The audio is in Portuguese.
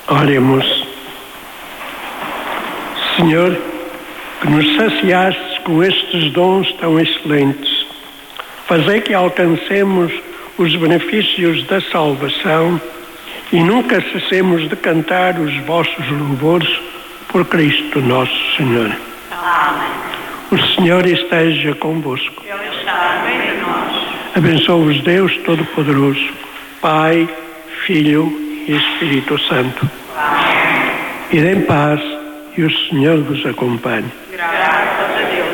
Oremos. Senhor, que nos saciastes com estes dons tão excelentes, fazei que alcancemos os benefícios da salvação e nunca cessemos de cantar os vossos louvores por Cristo nosso Senhor. Amém. O Senhor esteja convosco. Ele está no meio de nós. Abençoe-vos Deus Todo-Poderoso, Pai, Filho e Espírito Santo. Amém. Ide em paz e o Senhor vos acompanhe. Graças a Deus.